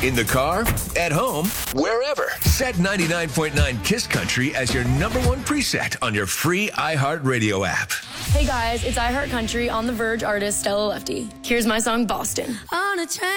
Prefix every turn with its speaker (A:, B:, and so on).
A: In the car, at home, wherever. Set 99.9 KISS Country as your #1 preset on your free iHeartRadio app.
B: Hey guys, it's iHeart Country on The Verge artist Stella Lefty. Here's my song, Boston. On a train.